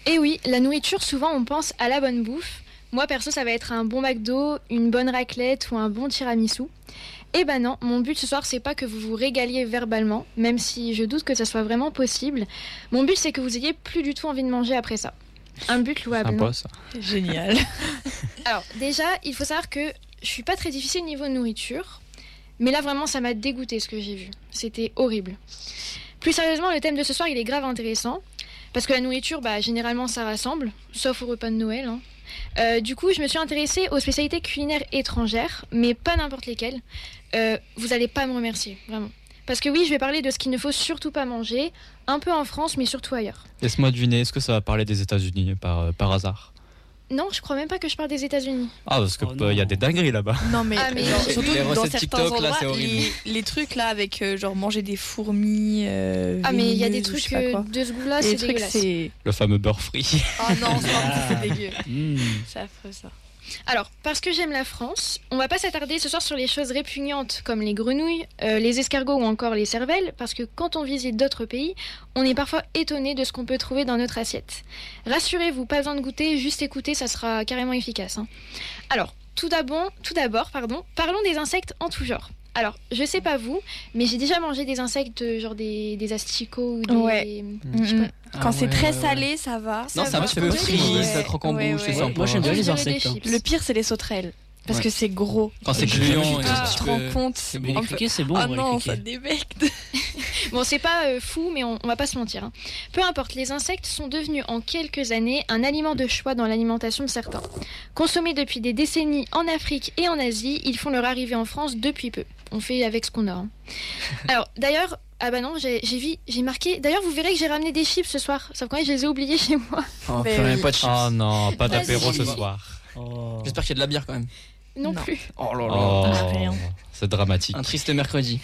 Et oui, la nourriture, souvent on pense à la bonne bouffe. Moi perso, ça va être un bon McDo, une bonne raclette ou un bon tiramisu. Eh ben non, mon but ce soir, c'est pas que vous vous régaliez verbalement, même si je doute que ça soit vraiment possible. Mon but, c'est que vous ayez plus du tout envie de manger après ça. Un but louable. Sympa, ça. Génial. Alors, déjà, il faut savoir que je suis pas très difficile niveau nourriture, mais là, vraiment, ça m'a dégoûté ce que j'ai vu. C'était horrible. Plus sérieusement, le thème de ce soir, il est grave intéressant, parce que la nourriture, généralement, ça rassemble, sauf au repas de Noël, hein. Du coup, je me suis intéressée aux spécialités culinaires étrangères, mais pas n'importe lesquelles. Vous allez pas me remercier, vraiment. Parce que oui, je vais parler de ce qu'il ne faut surtout pas manger, un peu en France, mais surtout ailleurs. Laisse-moi deviner, est-ce que ça va parler des États-Unis par hasard? Non, je crois même pas que je parle des États-Unis. Ah, parce que y a des dingueries là-bas. Non mais, surtout les dans recettes certains TikTok, là, endroits, c'est horrible. les trucs là avec genre manger des fourmis. Mais il y a des vénéneuses, trucs je sais pas quoi. de ce goût-là, Les c'est trucs, dégueulasse. c'est. Le fameux beurre frit. Oh non, c'est dégueu. C'est affreux ça. Alors, parce que j'aime la France, on va pas s'attarder ce soir sur les choses répugnantes comme les grenouilles, les escargots ou encore les cervelles, parce que quand on visite d'autres pays, on est parfois étonné de ce qu'on peut trouver dans notre assiette. Rassurez-vous, pas besoin de goûter, juste écouter, ça sera carrément efficace, hein. Alors, tout d'abord, parlons des insectes en tout genre. Alors, je sais pas vous, mais j'ai déjà mangé des insectes, genre des asticots ou des... Ouais. je sais pas. Quand c'est très salé, ça va. Non, ça va, va, ça peut ouais. frit, ça croque en Ouais, bouche, ouais. c'est sympa. Moi, j'aime bien On les dirait des insectes, hein. chips. Le pire, c'est les sauterelles. Parce Ouais. que c'est gros. Quand c'est gluant, Tu Tu te rends compte. Les criquets, c'est bon. Ah ouais, non, les ça criquets. débecte. Bon, c'est pas fou, mais on va pas se mentir, hein. Peu importe, les insectes sont devenus en quelques années un aliment de choix dans l'alimentation de certains. Consommés depuis des décennies en Afrique et en Asie, ils font leur arrivée en France depuis peu. On fait avec ce qu'on a, hein. Alors, d'ailleurs, ah bah non, j'ai marqué... D'ailleurs, vous verrez que j'ai ramené des chips ce soir. Sauf que je les ai oubliés chez moi. Oh, Mais purée, oui. pas de chips. Oh non, pas d'apéro Vas-y. ce soir. Oh. J'espère qu'il y a de la bière quand même. Non Non. plus. Oh là là. Oh, rien. c'est dramatique. Un triste mercredi.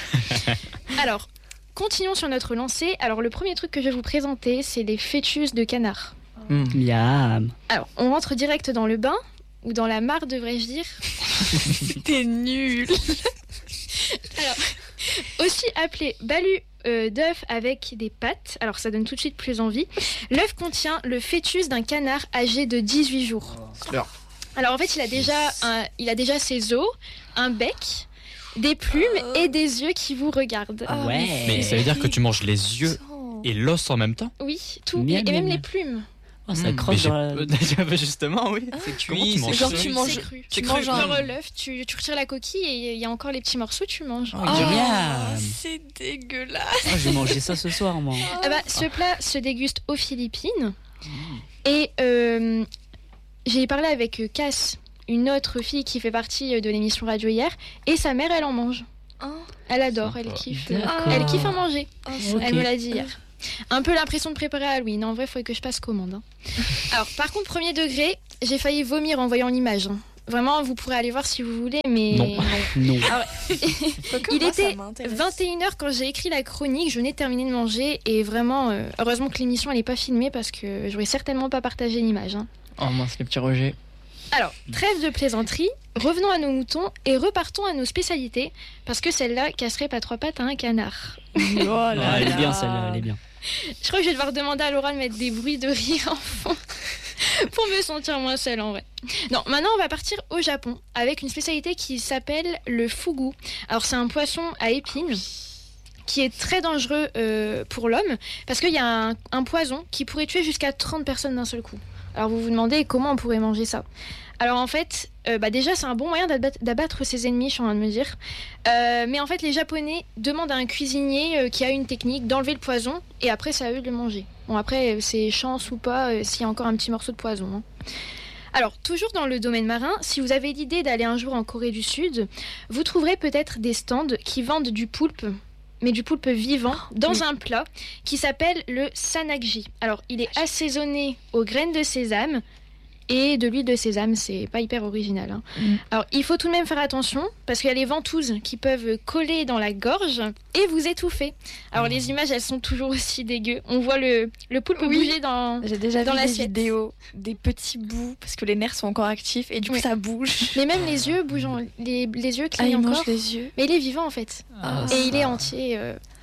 Alors, continuons sur notre lancée. Alors, le premier truc que je vais vous présenter, c'est les fœtus de canard. Miam. Alors, on rentre direct dans le bain, ou dans la mare, devrais-je dire. T'es nul. Alors, aussi appelé balut d'œuf avec des pattes, alors ça donne tout de suite plus envie. L'œuf contient le fœtus d'un canard âgé de 18 jours. Slurp. Alors en fait, il a déjà ses os, un bec, des plumes et des yeux qui vous regardent. Ah, Ouais. Mais ça veut dire que tu manges les yeux et l'os en même temps? Oui, tout, Miam, et même miam. les plumes. Oh, ça Mais Mais croque dans la... justement, oui. C'est Comment cuit, tu c'est manges Genre cru. tu manges, C'est cru. tu C'est manges cru. un. Genre l'œuf, tu retires la coquille et il y a encore les petits morceaux, tu manges. Oh, Miam. C'est dégueulasse. Oh, je vais manger ça ce soir, moi. Ah bah, ce plat se déguste aux Philippines. Et j'ai parlé avec Cass, une autre fille qui fait partie de l'émission Radio Hier, et sa mère, elle en mange. Oh. Elle adore, elle Sympa. kiffe. D'accord. Elle kiffe en manger. Ok. Elle me l'a dit hier. Un peu l'impression de préparer à Halloween. En vrai, il faudrait que je passe commande, hein. Alors, par contre, premier degré, j'ai failli vomir en voyant l'image, hein. Vraiment, vous pourrez aller voir si vous voulez, mais... Non. Non. Il était 21h quand j'ai écrit la chronique, je venais de terminer de manger et vraiment, heureusement que l'émission elle n'est pas filmée parce que j'aurais certainement pas partagé l'image, hein. Oh mince, les petits rejets. Alors, trêve de plaisanterie, revenons à nos moutons et repartons à nos spécialités parce que celle-là casserait pas trois pattes à un canard. Oh là Ah, elle est là. bien, celle-là, elle est bien. Je crois que je vais devoir demander à Laura de mettre des bruits de rire en fond pour me sentir moins seule en vrai. Non, maintenant on va partir au Japon avec une spécialité qui s'appelle le fugu. Alors c'est un poisson à épines qui est très dangereux pour l'homme parce qu'il y a un poison qui pourrait tuer jusqu'à 30 personnes d'un seul coup. Alors vous vous demandez comment on pourrait manger ça. Alors en fait, déjà c'est un bon moyen d'abattre ses ennemis, je suis en train de me dire. Mais en fait les Japonais demandent à un cuisinier qui a une technique d'enlever le poison et après c'est à eux de le manger. Bon après c'est chance ou pas s'il y a encore un petit morceau de poison, hein. Alors toujours dans le domaine marin, si vous avez l'idée d'aller un jour en Corée du Sud, vous trouverez peut-être des stands qui vendent du poulpe. Mais du poulpe vivant dans un plat qui s'appelle le sanakji. Alors il est assaisonné aux graines de sésame et de l'huile de sésame, c'est pas hyper original, hein. Alors il faut tout de même faire attention parce qu'il y a les ventouses qui peuvent coller dans la gorge et vous étouffer. Alors les images elles sont toujours aussi dégueu. On voit le poulpe bouger dans... J'ai déjà Dans vu des l'assiette. vidéos, des petits bouts parce que les nerfs sont encore actifs et du coup Oui. ça bouge. Mais même les yeux bougent, les yeux Ah, clignent il encore. mange les yeux. Mais il est vivant en fait. Ah, Et il est entier.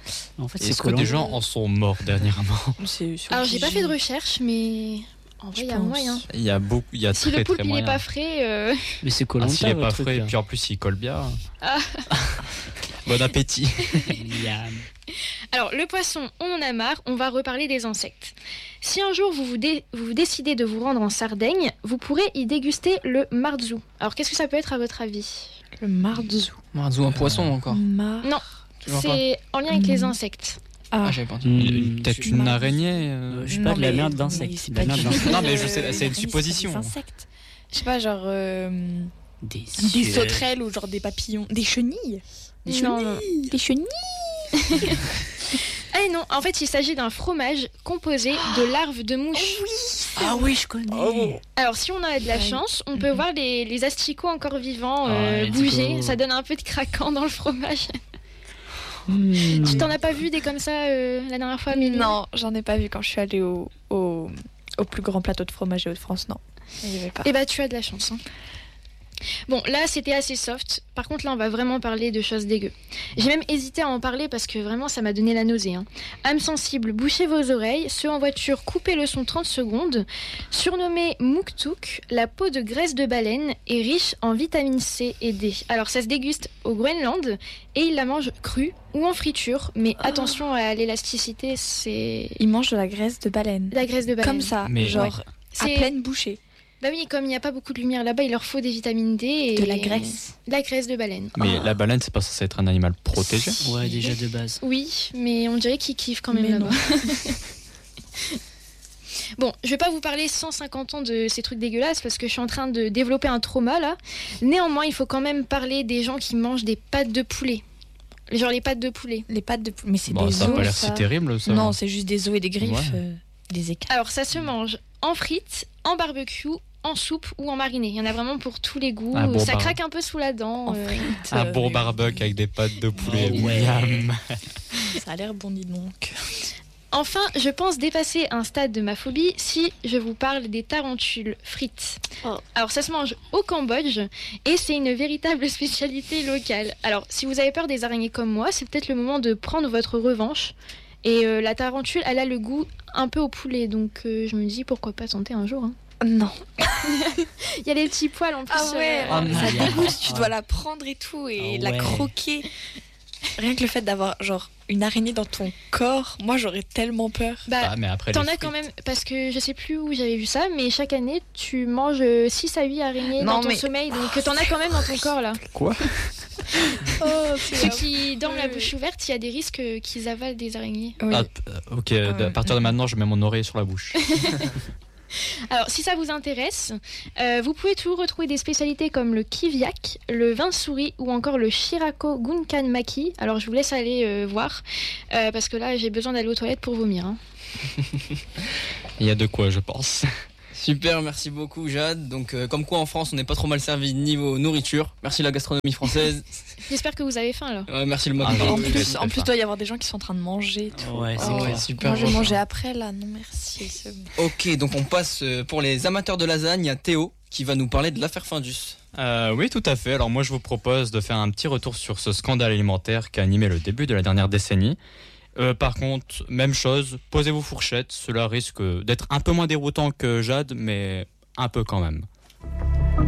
En fait, Est-ce que des gens en sont morts dernièrement? Alors, j'ai pas fait de recherche, mais en vrai, il y a moyen. Il y a beaucoup, il y a Si très le poulpe très il est moyen. pas frais, Mais c'est Koh-Lanta, S'il est pas votre truc, frais, là. puis en plus il colle bien. Ah. Bon appétit. Miam. Alors, le poisson, on en a marre, on va reparler des insectes. Si un jour vous décidez de vous rendre en Sardaigne, vous pourrez y déguster le marzu. Alors, qu'est-ce que ça peut être à votre avis? Le marzu. Marzu, un poisson encore. Non, Toujours c'est en lien avec les insectes. Ah, j'avais pas entendu. Peut-être une araignée. Je sais pas, de la merde d'insectes. De la merde d'insectes. Non, mais je sais, c'est une supposition. Des insectes. Je sais pas, genre Des des sauterelles ou genre des papillons. Des chenilles. Non. Des chenilles. Ah non, en fait, il s'agit d'un fromage composé de larves de mouches. Ah oui, je connais. Alors, si on a de la chance, on peut voir les asticots encore vivants let's bouger. go. Ça donne un peu de craquant dans le fromage. Hmm. Tu t'en as pas vu des comme ça la dernière fois, Amélie? Non, j'en ai pas vu quand je suis allée au plus grand plateau de fromage de France, non. Il y avait pas. Eh bah, tu as de la chance. Hein. Bon, là, c'était assez soft. Par contre, là, on va vraiment parler de choses dégueu. J'ai même hésité à en parler parce que vraiment, ça m'a donné la nausée. Hein. Âme sensible, bouchez vos oreilles. Ceux en voiture, coupez le son 30 secondes. Surnommé Muktuk, la peau de graisse de baleine est riche en vitamine C et D. Alors, ça se déguste au Groenland et ils la mangent crue ou en friture. Mais attention à l'élasticité, c'est Ils mangent de la graisse de baleine. la graisse de baleine. Comme ça, Mais- genre à C'est- pleine bouchée. Bah oui, comme il n'y a pas beaucoup de lumière là-bas, il leur faut des vitamines D et De la graisse. De la graisse de baleine. Mais la baleine, c'est pas censé être un animal protégé. Ouais, déjà de base. Oui, mais on dirait qu'ils kiffent quand même Mais là-bas. Bon, je vais pas vous parler 150 ans de ces trucs dégueulasses parce que je suis en train de développer un trauma là. Néanmoins, il faut quand même parler des gens qui mangent des pâtes de poulet. Genre les pâtes de poulet. Les pâtes de poulet. Mais c'est Bon, des ça a os, pas l'air ça. si terrible, ça. Non, c'est juste des os et des griffes. Ouais. Des écailles. Alors ça se mange en frites, en barbecue, en soupe ou en mariné. Il y en a vraiment pour tous les goûts. Ah, bon, ça bah. craque un peu sous la dent. En frites. Un bon barbecue avec des pâtes de poulet. Oh, ouais. Miam. Ça a l'air bon, dis donc. Enfin, je pense dépasser un stade de ma phobie si je vous parle des tarentules frites. Oh. Alors, ça se mange au Cambodge et c'est une véritable spécialité locale. Alors, si vous avez peur des araignées comme moi, c'est peut-être le moment de prendre votre revanche. Et la tarentule, elle a le goût un peu au poulet, donc je me dis pourquoi pas tenter un jour. Hein. Non. Il y a les petits poils en plus. Ah ouais, Oh, ça Maya. dégoûte. Tu Ah. dois la prendre et tout et Ah la ouais. croquer. Rien que le fait d'avoir genre une araignée dans ton corps, moi j'aurais tellement peur. Bah, Ah, mais après, t'en les as quand frites. même, parce que je sais plus où j'avais vu ça, mais chaque année, tu manges 6 à 8 araignées Non, dans ton mais- sommeil, donc t'en as quand même dans ton corps là. Quoi? Oh, Ceux qui dorment la Oui, bouche oui. ouverte, il y a des risques qu'ils avalent des araignées. Oui. Ah, ok, à partir de maintenant, je mets mon oreille sur la bouche. Alors, si ça vous intéresse, vous pouvez toujours retrouver des spécialités comme le kiviak, le vin souris ou encore le shirako gunkan maki. Alors, je vous laisse aller voir, parce que là, j'ai besoin d'aller aux toilettes pour vomir. Hein. Il y a de quoi, je pense. Super, merci beaucoup Jade. Donc comme quoi en France on n'est pas trop mal servi niveau nourriture. Merci la gastronomie française. J'espère que vous avez faim, alors. Merci le mode. Ah, En oui, plus, oui, il doit y avoir des gens qui sont en train de manger. et tout. Ouais, c'est Oh, clair. super. Moi je vais manger après là, non merci. c'est bon. Ok, donc on passe pour les amateurs de lasagne à Théo qui va nous parler de l'affaire Findus. Oui, tout à fait. Alors moi, je vous propose de faire un petit retour sur ce scandale alimentaire qui a animé le début de la dernière décennie. Par contre, même chose, posez vos fourchettes. Cela risque d'être un peu moins déroutant que Jade, mais un peu quand même.